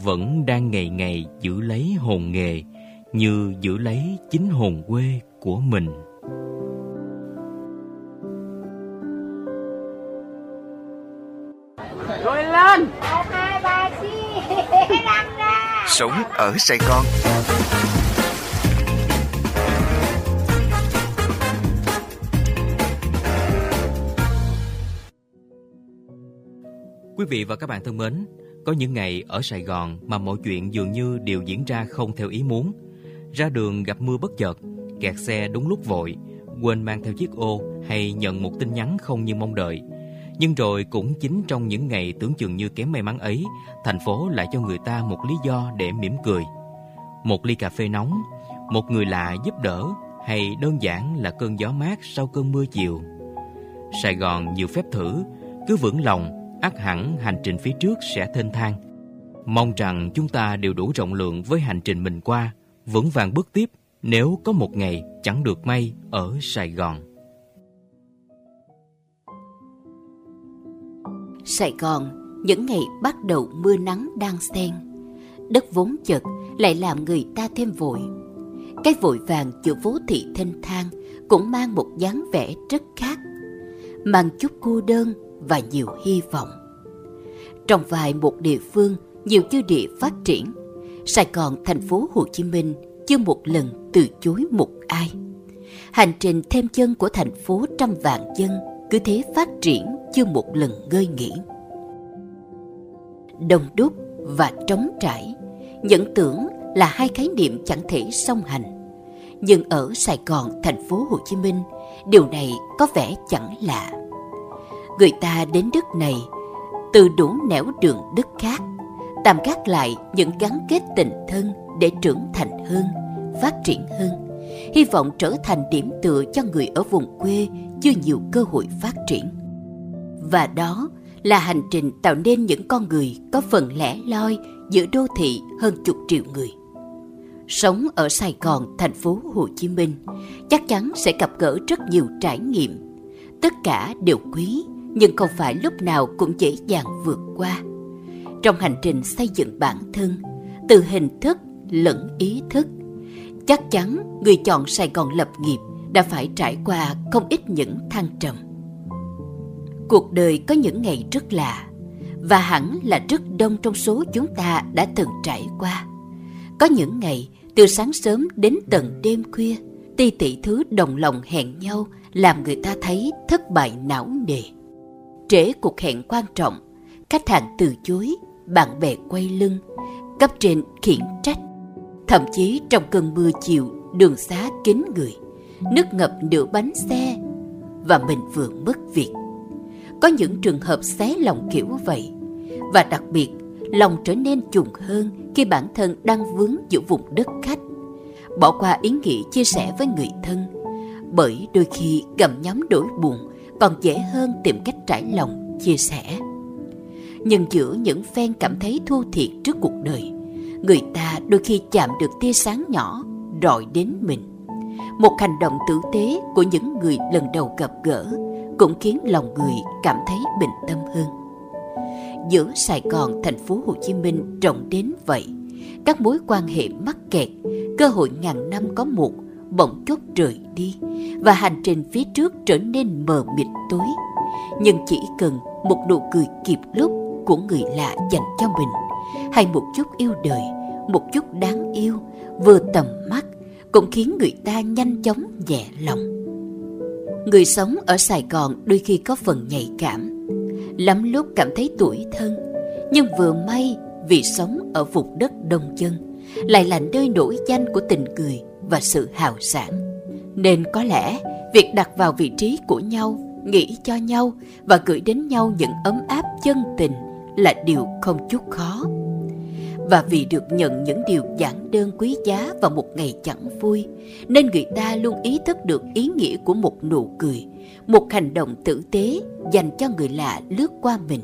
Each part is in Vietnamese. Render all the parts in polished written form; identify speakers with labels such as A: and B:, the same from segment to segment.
A: vẫn đang ngày ngày giữ lấy hồn nghề, như giữ lấy chính hồn quê của mình.
B: Rồi lên.
C: 1, 2, 3, chi. Đăng ra.
D: Sống ở Sài Gòn.
A: Quý vị và các bạn thân mến, có những ngày ở Sài Gòn mà mọi chuyện dường như đều diễn ra không theo ý muốn. Ra đường gặp mưa bất chợt, kẹt xe đúng lúc vội, quên mang theo chiếc ô hay nhận một tin nhắn không như mong đợi. Nhưng rồi cũng chính trong những ngày tưởng chừng như kém may mắn ấy, thành phố lại cho người ta một lý do để mỉm cười. Một ly cà phê nóng, một người lạ giúp đỡ, hay đơn giản là cơn gió mát sau cơn mưa chiều. Sài Gòn nhiều phép thử, cứ vững lòng, ắt hẳn hành trình phía trước sẽ thênh thang. Mong rằng chúng ta đều đủ rộng lượng với hành trình mình qua, vững vàng bước tiếp nếu có một ngày chẳng được may ở Sài Gòn.
E: Sài Gòn, những ngày bắt đầu mưa nắng đan xen, đất vốn chật lại làm người ta thêm vội. Cái vội vàng giữa phố thị thênh thang cũng mang một dáng vẻ rất khác, mang chút cô đơn và nhiều hy vọng. Trong vài một địa phương nhiều dư địa phát triển, Sài Gòn, thành phố Hồ Chí Minh chưa một lần từ chối một ai. Hành trình thêm chân của thành phố trăm vạn dân cứ thế phát triển chưa một lần ngơi nghỉ. Đông đúc và trống trải, những tưởng là hai khái niệm chẳng thể song hành. Nhưng ở Sài Gòn, thành phố Hồ Chí Minh, điều này có vẻ chẳng lạ. Người ta đến đất này từ đủ nẻo đường đất khác, tạm gác lại những gắn kết tình thân để trưởng thành hơn, phát triển hơn, hy vọng trở thành điểm tựa cho người ở vùng quê chưa nhiều cơ hội phát triển. Và đó là hành trình tạo nên những con người có phần lẻ loi giữa đô thị hơn chục triệu người. Sống ở Sài Gòn, thành phố Hồ Chí Minh chắc chắn sẽ gặp gỡ rất nhiều trải nghiệm. Tất cả đều quý, nhưng không phải lúc nào cũng dễ dàng vượt qua. Trong hành trình xây dựng bản thân, từ hình thức lẫn ý thức, chắc chắn người chọn Sài Gòn lập nghiệp đã phải trải qua không ít những thăng trầm. Cuộc đời có những ngày rất lạ, và hẳn là rất đông trong số chúng ta đã từng trải qua. Có những ngày từ sáng sớm đến tận đêm khuya, ti tỷ thứ đồng lòng hẹn nhau làm người ta thấy thất bại não nề. Trễ cuộc hẹn quan trọng, khách hàng từ chối, bạn bè quay lưng, cấp trên khiển trách. Thậm chí trong cơn mưa chiều, đường xá kín người, nước ngập nửa bánh xe, và mình vừa mất việc. Có những trường hợp xé lòng kiểu vậy, và đặc biệt lòng trở nên trùng hơn khi bản thân đang vướng giữa vùng đất khách, bỏ qua ý nghĩ chia sẻ với người thân, bởi đôi khi gặm nhấm nỗi buồn còn dễ hơn tìm cách trải lòng chia sẻ. Nhưng giữa những phen cảm thấy thua thiệt trước cuộc đời, người ta đôi khi chạm được tia sáng nhỏ rọi đến mình. Một hành động tử tế của những người lần đầu gặp gỡ cũng khiến lòng người cảm thấy bình tâm hơn. Giữa Sài Gòn, thành phố Hồ Chí Minh rộng đến vậy, các mối quan hệ mắc kẹt, cơ hội ngàn năm có một bỗng chốc rời đi, và hành trình phía trước trở nên mờ mịt tối. Nhưng chỉ cần một nụ cười kịp lúc của người lạ dành cho mình, hay một chút yêu đời, một chút đáng yêu vừa tầm mắt, cũng khiến người ta nhanh chóng nhẹ lòng. Người sống ở Sài Gòn đôi khi có phần nhạy cảm, lắm lúc cảm thấy tủi thân. Nhưng vừa may vì sống ở vùng đất đông dân, lại là nơi nổi danh của tình cười và sự hào sảng, nên có lẽ việc đặt vào vị trí của nhau, nghĩ cho nhau và gửi đến nhau những ấm áp chân tình là điều không chút khó. Và vì được nhận những điều giản đơn quý giá vào một ngày chẳng vui, nên người ta luôn ý thức được ý nghĩa của một nụ cười, một hành động tử tế dành cho người lạ lướt qua mình.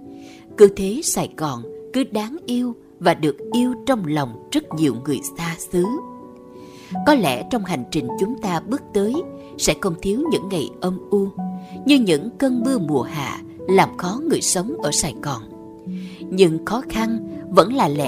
E: Cứ thế Sài Gòn cứ đáng yêu và được yêu trong lòng rất nhiều người xa xứ. Có lẽ trong hành trình chúng ta bước tới sẽ không thiếu những ngày âm u, như những cơn mưa mùa hạ làm khó người sống ở Sài Gòn. Nhưng khó khăn vẫn là lẽ